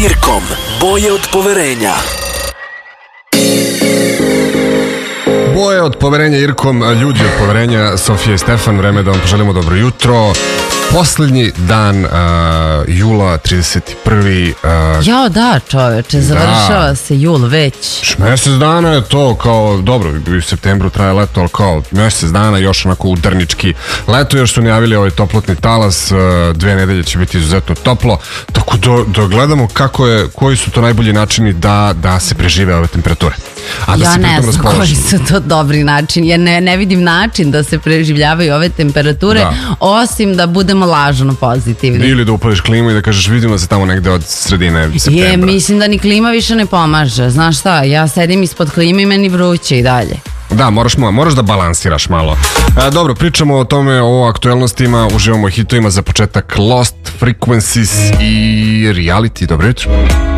Irkom, boje od poverenja. Boje od poverenja Irkom, ljudi od poverenja, Sofija i Stefan, vreme da vam poželimo dobro jutro. Poslednji dan jula, 31. Jao da, čoveče, završava se jul već. Mesec dana je to kao, dobro, u septembru traje leto, ali kao mesec dana još onako udarnički leto, još su najavili ovaj toplotni talas, 2 nedelje će biti izuzetno toplo, tako da gledamo koji su to najbolji načini da se prežive ove temperature. A da ja se ne znam koji su to dobri načini, ja ne vidim način da se preživljavaju ove temperature, osim da budemo lažno pozitivni. Ili da upališ klimu i da kažeš vidimo se tamo negde od sredine septembra. Mislim da ni klima više ne pomaže, znaš šta, ja sedim ispod klime i meni vruće i dalje. Da, moraš da balansiraš malo. Dobro, pričamo o tome, o aktuelnostima, uživamo u hitovima, za početak Lost Frequencies i Reality. Dobro jutro.